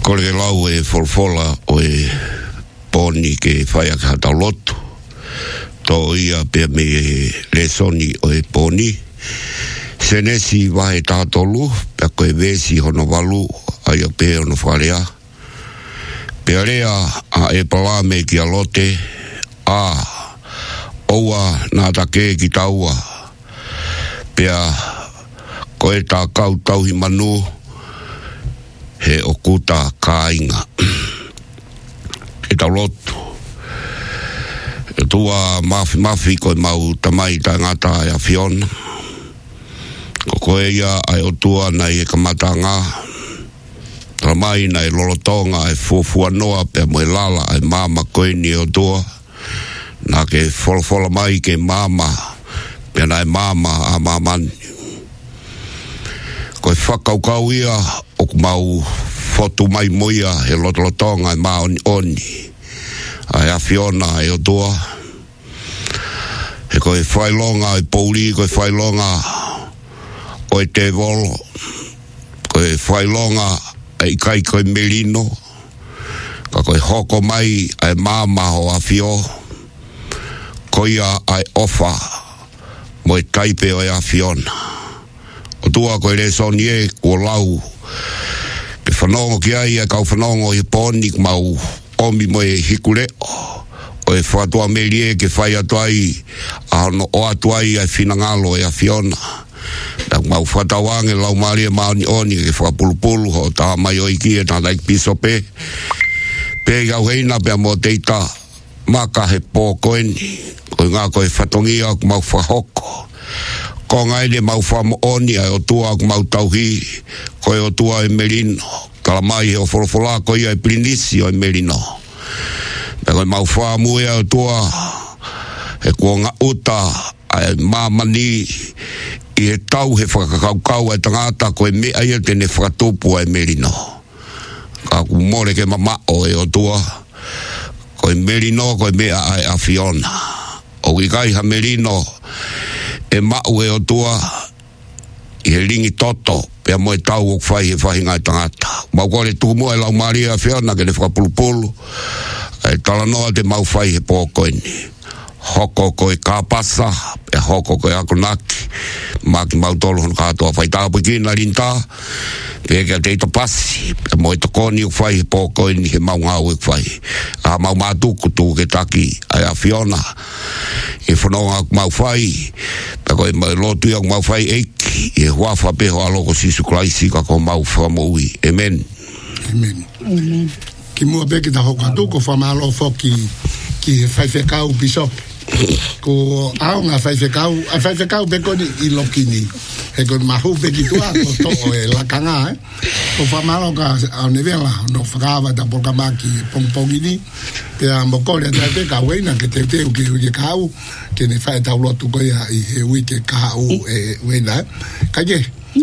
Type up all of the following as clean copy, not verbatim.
Kore lau e folfola o e poni ke whai a ka lotu. Tō ia pia me le soni o e poni. Senesi wahe tātolu, pia koe vesi hono walu, ai a pia hono wharea. Pia rea a e palame ki a lote, a oua nā take ki taua. Pia koe tā kau tauhi manu, he okuta kāinga. E tau lotu. E tua mafi koe mau tamai ta ngata e a Fiona. Ko koe ia ai o tua nei e kamatanga. Tamai nei lolotonga e fufua noa pe moe lala ai mama koe ni o tua. Nā ke folfola mai ke mama. Pe nai mama a mamani. Koe whakaukau ia o mau fotu mai moia he lotolotonga e maoni oni. Ai a Fiona e o tua. He koe whailonga e pouri, koe whailonga o e te volo. Koe whailonga e ikai koe melino. Ka koe hoko mai ai mama ho a Fio. Koia ai ofa mo e taipe o e a Fiona. O tua koe le sonie kua lau. Ke whanongo ki ai e kau whanongo i poni mau omi mo e hikure o e whatua melie ke whai atuai a hono o atuai ai whinangalo e a Fiona. Na mau whatawange lau maria maoni oni ke whapulupulu ho tā mai o iki e tā like piso pe. Pe gau heina pe mo teita maka he pō koeni. Koe ngā koe whatongia ku mau whahoko. Ko ngai ne mau whamo oni ai o tua ku mau tauhi. Koe o tua e Merino. Kala mai he o wholofola ko ia e Prinisi o e Merino. Me koe mau whamu e o tua he kua ngā uta ai mamani i he tau he whakakaukau ai tangata koe mea ia tene whakatupu ai Merino. Ka ku more ke mamao e o tua koe Merino koe mea ai a Fiona. O ikai ha Merino e mau e o tua i he ringi toto pia moe tau o kwhai he whahi ngai tangata. Mau kore tukumua e lau Maria a Fiona ke ne whakapulupulu e talanoa te mau whai he pōkoeni. Hoko koe kāpasa e hoko koe akonaki maki mau tolu hono kātoa whai tāpu kina rinta pe kia teito pasi pe moe to koni o whai he pōkoeni he mau ngau e whai a mau mātuku tu ke taki ai a Fiona e whanonga mau whai pe koe mai lotu iau mau whai eiki e huafa peho aloko sisu klaisi ka ko mau whamui. Amen. Amen. Amen. Ki mua peke ta hoka tuko whamalo foki ki he whaiwhekau bishop. Ko aonga whaiwhekau beko ni i lokini. He kon mahu peki tua ko toko e lakanga Ko whamalo ka au nevela no whakawa ta polkamaki pongpongini. Pea mokore ta te ka weina ke te teu ki hui kau. Ke ne whae tau lotu koia i he ui ke kau e weina. Kaje?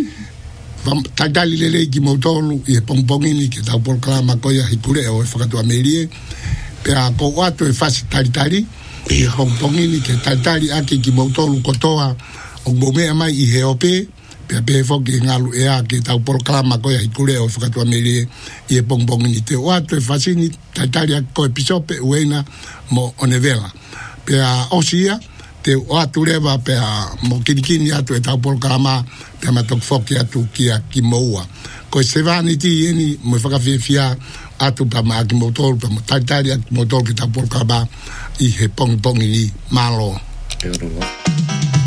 Taitali lele ki mautolu i he pongpongini ke tau polkama koia hikure o e whakatua merie. Pea ko watu e whasi taritari i pongpongini ke taitari ake ki mautolu kotoa o momea mai i he ope. Pea pe foki ngalu e a ke tau polkama koia hikure o e whakatua merie i he pongpongini. Te watu e whasini taitari ake koe pisope ueina mo onevela. Pea osia te watu rewa pea mo kinikini atu e tau polkama pea matok foki atu kia ki moua. Koe sevani ti eni mo whakawhiawhia atu pa maa ki motolu pa mo taitari atu motolu ki tau polkama i he pongpongini malo.